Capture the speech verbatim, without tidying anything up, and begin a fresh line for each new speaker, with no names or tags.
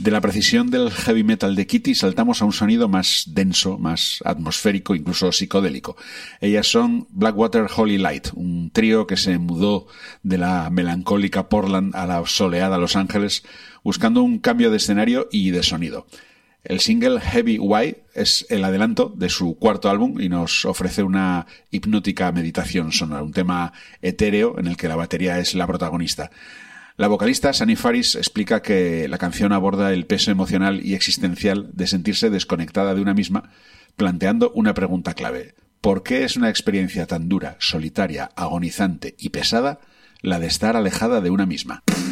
De la precisión del heavy metal de Kitty saltamos a un sonido más denso, más atmosférico, incluso psicodélico. Ellas son Blackwater Holy Light, un trío que se mudó de la melancólica Portland a la soleada Los Ángeles buscando un cambio de escenario y de sonido. El single Heavy White es el adelanto de su cuarto álbum y nos ofrece una hipnótica meditación sonora, un tema etéreo en el que la batería es la protagonista. La vocalista Sunny Faris explica que la canción aborda el peso emocional y existencial de sentirse desconectada de una misma, planteando una pregunta clave. ¿Por qué es una experiencia tan dura, solitaria, agonizante y pesada la de estar alejada de una misma?